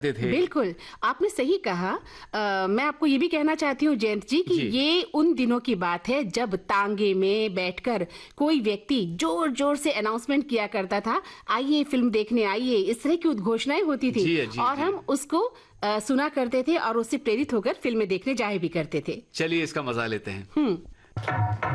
थे। बिल्कुल, आपने सही कहा। मैं आपको ये भी कहना चाहती हूँ जयंत जी कि ये उन दिनों की बात है जब तांगे में बैठकर कोई व्यक्ति जोर-जोर से अनाउंसमेंट किया करता था, आइए फ़िल्म देखने आइए, इस तरह की उद्घोषणाएँ होती थी जी, और जी। हम उसको सुना करते थे और उससे प्रेरित होकर फ़िल्में देखने जाया भी करते थे। चलिए इसका मज़ा लेते हैं। हुँ।